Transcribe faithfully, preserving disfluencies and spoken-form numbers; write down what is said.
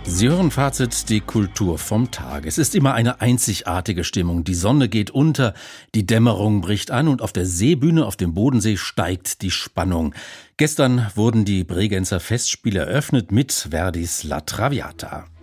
Sie hören Fazit, die Kultur vom Tag. Es ist immer eine einzigartige Stimmung. Die Sonne geht unter, die Dämmerung bricht an und auf der Seebühne auf dem Bodensee steigt die Spannung. Gestern wurden die Bregenzer Festspiele eröffnet mit Verdis La Traviata.